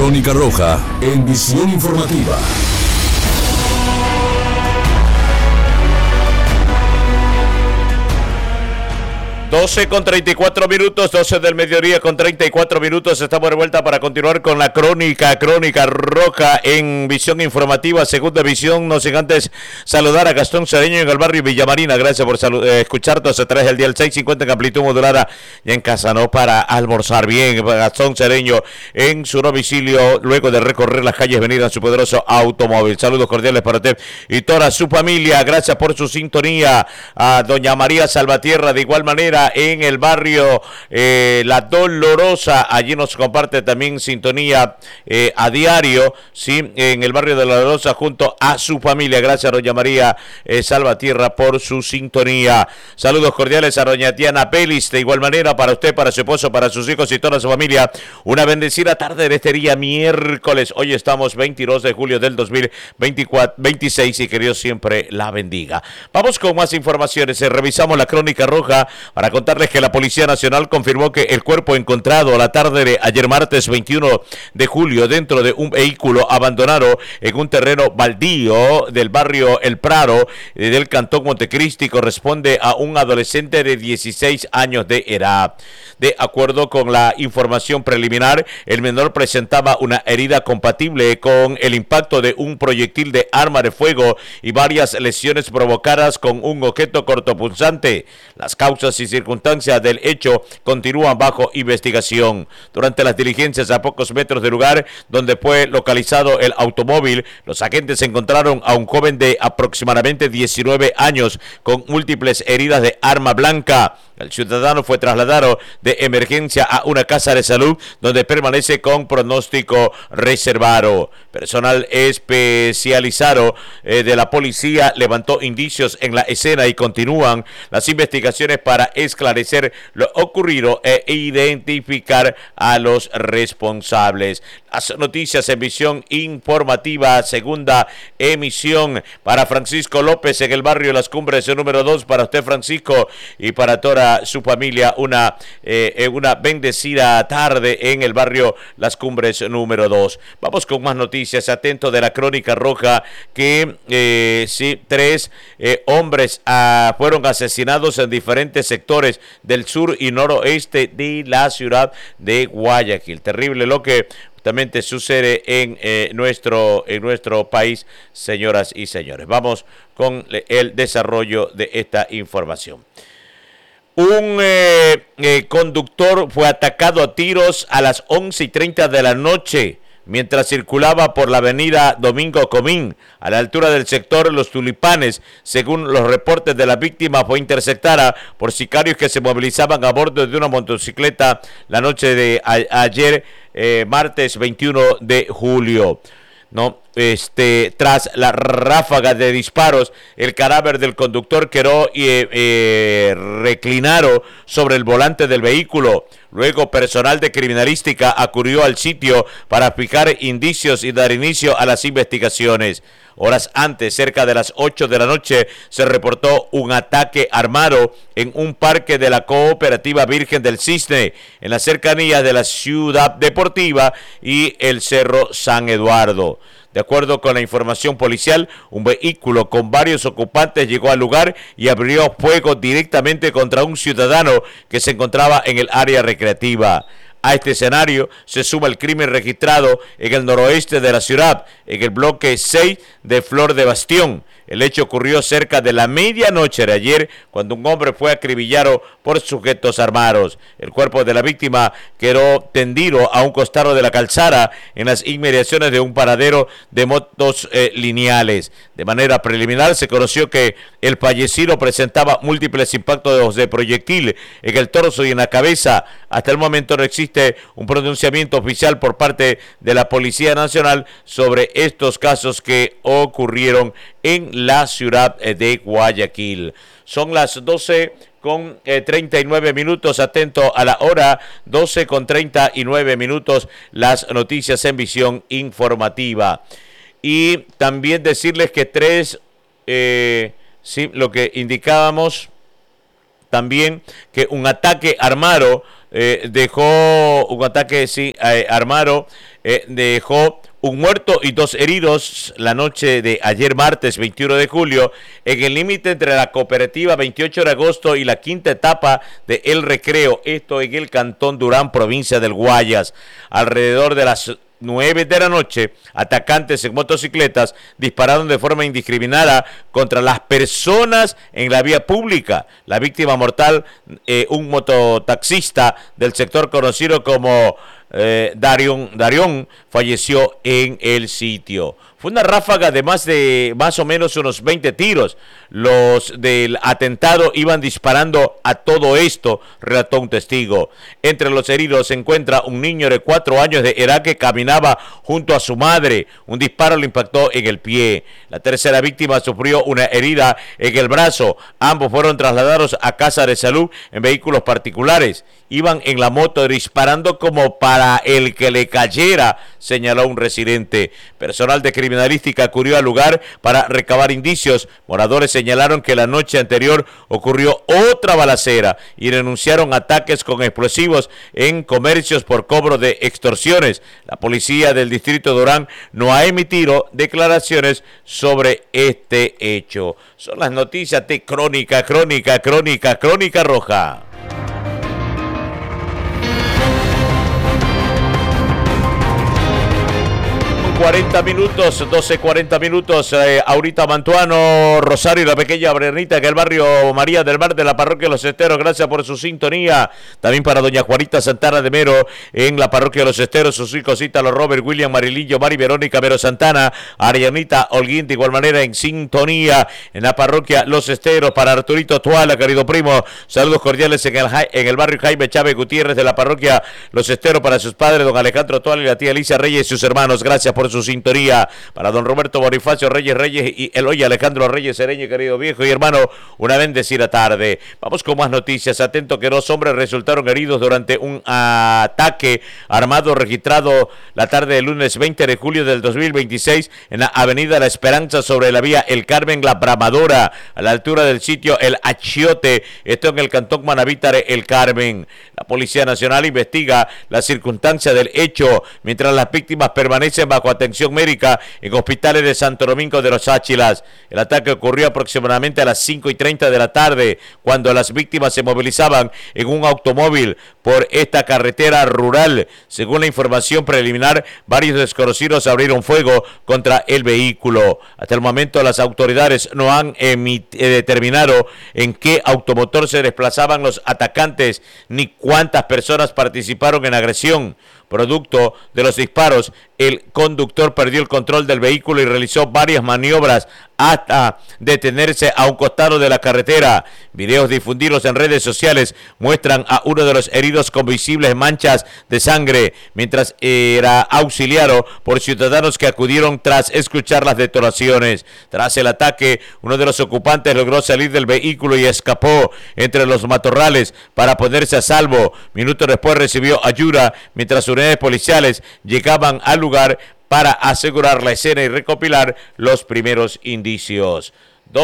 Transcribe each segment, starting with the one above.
Crónica Roja en Visión Informativa. 12 con 34 minutos, 12 del mediodía con 34 minutos. Estamos de vuelta para continuar con la Crónica Roja en Visión Informativa, segunda visión. No sin antes saludar a Gastón Cedeño en el barrio Villamarina. Gracias por escucharnos a través del día 650 en amplitud modulada y en casa, ¿no? Para almorzar bien. Gastón Cedeño en su domicilio luego de recorrer las calles venidas en su poderoso automóvil. Saludos cordiales para usted y toda su familia. Gracias por su sintonía. A doña María Salvatierra de igual manera en el barrio La Dolorosa, allí nos comparte también sintonía a diario, sí, en el barrio de La Dolorosa junto a su familia. Gracias a doña María Salvatierra por su sintonía. Saludos cordiales a doña Diana Pelis, de igual manera para usted, para su esposo, para sus hijos y toda su familia. Una bendecida tarde de este día miércoles. Hoy estamos 22 de julio del 2026 y que Dios siempre la bendiga. Vamos con más informaciones. Revisamos la Crónica Roja para contarles que la Policía Nacional confirmó que el cuerpo encontrado a la tarde de ayer martes 21 de julio dentro de un vehículo abandonado en un terreno baldío del barrio El Prado del cantón Montecristi corresponde a un adolescente de 16 años de edad. De acuerdo con la información preliminar, el menor presentaba una herida compatible con el impacto de un proyectil de arma de fuego y varias lesiones provocadas con un objeto cortopunzante. Las causas y circunstancias del hecho continúan bajo investigación. Durante las diligencias a pocos metros del lugar donde fue localizado el automóvil, los agentes encontraron a un joven de aproximadamente 19 años con múltiples heridas de arma blanca. El ciudadano fue trasladado de emergencia a una casa de salud donde permanece con pronóstico reservado. Personal especializado de la policía levantó indicios en la escena y continúan las investigaciones para esclarecer lo ocurrido e identificar a los responsables. Las noticias en Visión Informativa, segunda emisión para Francisco López en el barrio Las Cumbres, número 2. Para usted, Francisco, y para toda su familia, una bendecida tarde en el barrio Las Cumbres, número 2. Vamos con más noticias. Atento de la Crónica Roja que 3 hombres fueron asesinados en diferentes sectores del sur y noroeste de la ciudad de Guayaquil. Terrible lo que justamente sucede en nuestro país, señoras y señores. Vamos con el desarrollo de esta información. Un conductor fue atacado a tiros a las 11:30 de la noche mientras circulaba por la avenida Domingo Comín, a la altura del sector Los Tulipanes. Según los reportes de la víctima, fue interceptada por sicarios que se movilizaban a bordo de una motocicleta la noche de ayer, martes 21 de julio. No, tras la ráfaga de disparos, el cadáver del conductor quedó reclinado sobre el volante del vehículo. Luego, personal de criminalística acudió al sitio para fijar indicios y dar inicio a las investigaciones. Horas antes, cerca de las 8 de la noche, se reportó un ataque armado en un parque de la Cooperativa Virgen del Cisne, en la cercanía de la Ciudad Deportiva y el Cerro San Eduardo. De acuerdo con la información policial, un vehículo con varios ocupantes llegó al lugar y abrió fuego directamente contra un ciudadano que se encontraba en el área recreativa. A este escenario se suma el crimen registrado en el noroeste de la ciudad, en el bloque 6 de Flor de Bastión. El hecho ocurrió cerca de la medianoche de ayer, cuando un hombre fue acribillado por sujetos armados. El cuerpo de la víctima quedó tendido a un costado de la calzada en las inmediaciones de un paradero de motos lineales. De manera preliminar se conoció que el fallecido presentaba múltiples impactos de proyectil en el torso y en la cabeza. Hasta el momento no existe un pronunciamiento oficial por parte de la Policía Nacional sobre estos casos que ocurrieron en la ciudad de Guayaquil. Son las 12 con 39 minutos, atento a la hora, 12 con 39 minutos, las noticias en Visión Informativa. Y también decirles que lo que indicábamos también que un ataque armado dejó un muerto y 2 heridos la noche de ayer martes 21 de julio en el límite entre la cooperativa 28 de agosto y la quinta etapa de El Recreo, esto en el cantón Durán, provincia del Guayas. Alrededor de las 9 de la noche, atacantes en motocicletas dispararon de forma indiscriminada contra las personas en la vía pública. La víctima mortal, un mototaxista del sector conocido como Darión, falleció en el sitio. Fue una ráfaga de más o menos unos 20 tiros. Los del atentado iban disparando a todo esto, relató un testigo. Entre los heridos se encuentra un niño de 4 años de edad que caminaba junto a su madre. Un disparo le impactó en el pie. La tercera víctima sufrió una herida en el brazo. Ambos fueron trasladados a casa de salud en vehículos particulares. Iban en la moto disparando como para el que le cayera, señaló un residente. Personal de criminalística acudió al lugar para recabar indicios. Moradores señalaron que la noche anterior ocurrió otra balacera y denunciaron ataques con explosivos en comercios por cobro de extorsiones. La policía del distrito de Durán no ha emitido declaraciones sobre este hecho. Son las noticias de Crónica Roja. 12:40 minutos, ahorita Mantuano, Rosario y la pequeña Brenita, que el barrio María del Mar de la parroquia Los Esteros, gracias por su sintonía. También para doña Juanita Santana de Mero en la parroquia Los Esteros, sus hijos Ítalo, Robert, William, Marilillo, Mari, Verónica, Mero Santana, Arianita, Holguín, de igual manera en sintonía en la parroquia Los Esteros. Para Arturito Tuala, querido primo, saludos cordiales en el barrio Jaime Chávez Gutiérrez de la parroquia Los Esteros, para sus padres, don Alejandro Tuala y la tía Alicia Reyes y sus hermanos, gracias por su sintonía. Para don Roberto Bonifacio Reyes y Eloy Alejandro Reyes Sereño, querido viejo y hermano, una bendecida tarde. Vamos con más noticias. Atento que 2 hombres resultaron heridos durante un ataque armado registrado la tarde del lunes 20 de julio del 2026 en la avenida La Esperanza sobre la vía El Carmen La Bramadora, a la altura del sitio El Achiote, esto en el cantón Manavítare El Carmen. La Policía Nacional investiga las circunstancias del hecho, mientras las víctimas permanecen bajo atención médica en hospitales de Santo Domingo de los Áchilas. El ataque ocurrió aproximadamente a las 5:30 de la tarde, cuando las víctimas se movilizaban en un automóvil por esta carretera rural. Según la información preliminar, varios desconocidos abrieron fuego contra el vehículo. Hasta el momento las autoridades no han determinado en qué automotor se desplazaban los atacantes ni cuántas personas participaron en la agresión. Producto de los disparos, el conductor perdió el control del vehículo y realizó varias maniobras hasta detenerse a un costado de la carretera. Videos difundidos en redes sociales muestran a uno de los heridos con visibles manchas de sangre, mientras era auxiliado por ciudadanos que acudieron tras escuchar las detonaciones. Tras el ataque, uno de los ocupantes logró salir del vehículo y escapó entre los matorrales para ponerse a salvo. Minutos después recibió ayuda, mientras unidades policiales llegaban al lugar para asegurar la escena y recopilar los primeros indicios.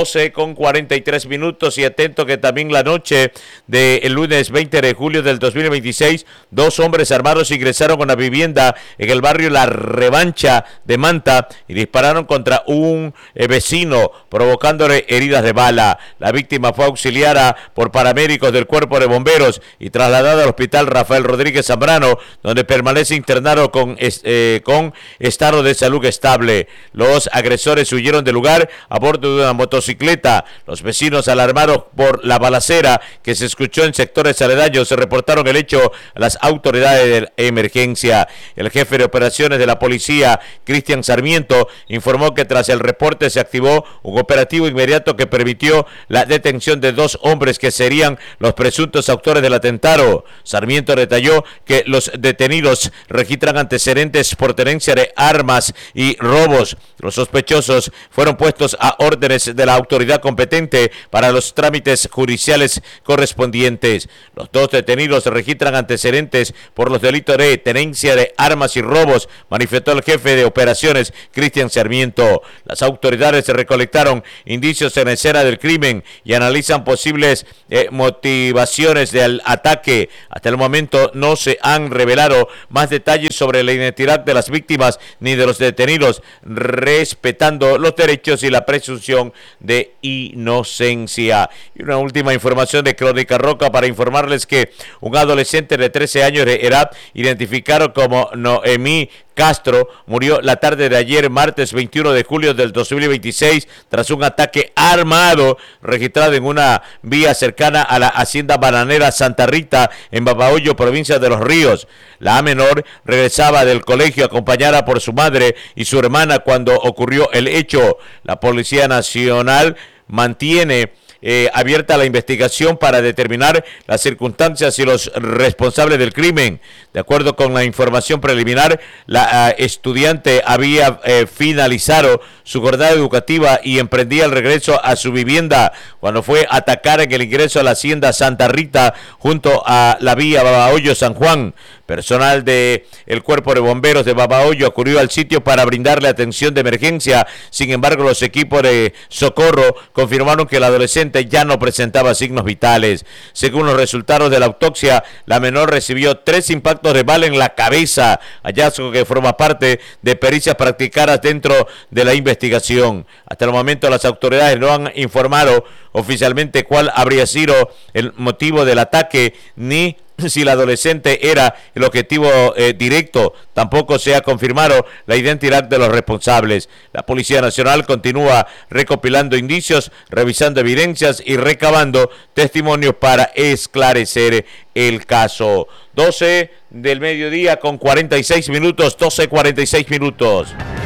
12:43 minutos y atento que también la noche del lunes 20 de julio del 2026, 2 hombres armados ingresaron a una vivienda en el barrio La Revancha de Manta y dispararon contra un vecino, provocándole heridas de bala. La víctima fue auxiliada por paramédicos del Cuerpo de Bomberos y trasladada al hospital Rafael Rodríguez Zambrano, donde permanece internado con estado de salud estable. Los agresores huyeron del lugar a bordo de una motocicleta. Los vecinos, alarmados por la balacera que se escuchó en sectores aledaños, se reportaron el hecho a las autoridades de emergencia. El jefe de operaciones de la policía, Cristian Sarmiento, informó que tras el reporte se activó un operativo inmediato que permitió la detención de 2 hombres que serían los presuntos autores del atentado. Sarmiento detalló que los detenidos registran antecedentes por tenencia de armas y robos. Los sospechosos fueron puestos a órdenes de la autoridad competente para los trámites judiciales correspondientes. Los dos detenidos registran antecedentes por los delitos de tenencia de armas y robos, manifestó el jefe de operaciones, Cristian Sarmiento. Las autoridades recolectaron indicios en la escena del crimen y analizan posibles motivaciones del ataque. Hasta el momento no se han revelado más detalles sobre la identidad de las víctimas ni de los detenidos, respetando los derechos y la presunción de inocencia. Y una última información de Crónica Roca para informarles que un adolescente de 13 años de edad, identificado como Noemí Castro, murió la tarde de ayer, martes 21 de julio del 2026, tras un ataque armado registrado en una vía cercana a la hacienda bananera Santa Rita, en Babahoyo, provincia de Los Ríos. La menor regresaba del colegio acompañada por su madre y su hermana cuando ocurrió el hecho. La Policía Nacional mantiene abierta la investigación para determinar las circunstancias y los responsables del crimen. De acuerdo con la información preliminar, la estudiante había finalizado su jornada educativa y emprendía el regreso a su vivienda cuando fue atacada en el ingreso a la hacienda Santa Rita junto a la vía Babahoyo San Juan. Personal del Cuerpo de Bomberos de Babahoyo acudió al sitio para brindarle atención de emergencia. Sin embargo, los equipos de socorro confirmaron que el adolescente ya no presentaba signos vitales. Según los resultados de la autopsia, la menor recibió 3 impactos de bala en la cabeza, hallazgo que forma parte de pericias practicadas dentro de la investigación. Hasta el momento, las autoridades no han informado oficialmente cuál habría sido el motivo del ataque ni si el adolescente era el objetivo directo. Tampoco se ha confirmado la identidad de los responsables. La Policía Nacional continúa recopilando indicios, revisando evidencias y recabando testimonios para esclarecer el caso. 12 del mediodía con 46 minutos, 12:46 minutos.